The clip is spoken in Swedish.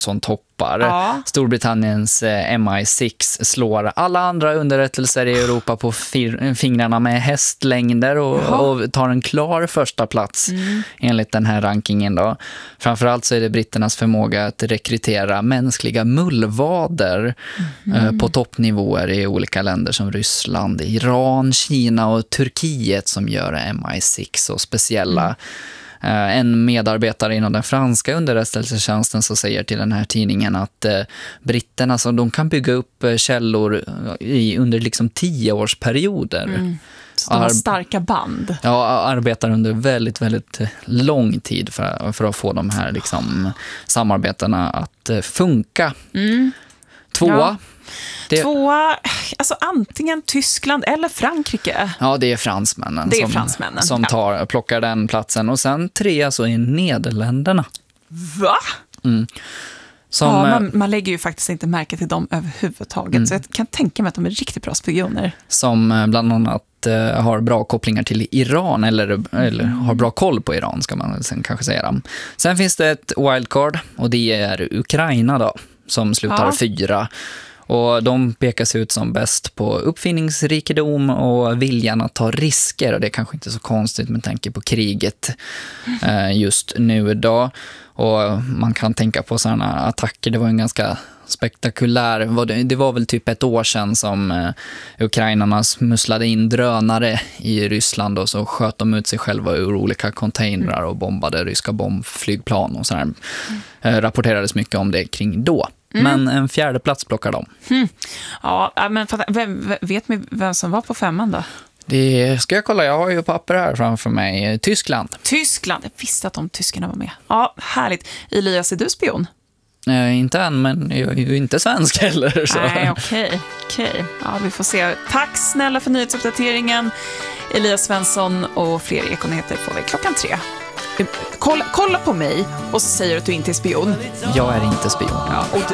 som toppar. Storbritanniens MI6 slår alla andra underrättelser i Europa på fingrarna med hästlängder och tar en klar första plats enligt den här rankingen då. Framförallt så är det britternas förmåga att rekrytera mänskliga mullvader på toppnivåer i olika länder som Ryssland, Iran, Kina och Turkiet som gör MI6 så speciella. En medarbetare inom den franska underrättelsetjänsten så säger till den här tidningen att britterna så de kan bygga upp källor under liksom 10-årsperioder. Så de har starka band. Ja, arbetar under väldigt, väldigt lång tid för att få de här liksom samarbetena att funka. Tvåa, alltså antingen Tyskland eller Frankrike. Ja, det är fransmännen som plockar den platsen. Och sen 3 så är Nederländerna. Va? Man lägger ju faktiskt inte märke till dem överhuvudtaget. Så jag kan tänka mig att de är riktigt bra spioner. Som bland annat har bra kopplingar till Iran eller har bra koll på Iran ska man sen kanske säga. Sen finns det ett wildcard och det är Ukraina då som slutar 4. Och de pekas ut som bäst på uppfinningsrikedom och viljan att ta risker. Och det är kanske inte så konstigt med tanke på kriget just nu idag. Och man kan tänka på sådana attacker. Det var en ganska spektakulär. Det var väl typ ett år sedan som ukrainarna smusslade in drönare i Ryssland och så sköt de ut sig själva ur olika containrar och bombade ryska bombflygplan och sådär. Rapporterades mycket om det kring då. Men en 4:e plats plockar de. Ja, men vet ni vem som var på 5:an då? Det ska jag kolla, jag har ju papper här framför mig. Tyskland, jag visste att de tyskarna var med. Ja, härligt. Elias, är du spion? Inte än, men jag är ju inte svensk heller. Så. Nej, okej. Ja, vi får se. Tack snälla för nyhetsuppdateringen. Elias Svensson och fler ekonyheter får vi 3:00. Kolla på mig och så säger att du inte är spion. Jag är inte spion. Ja, och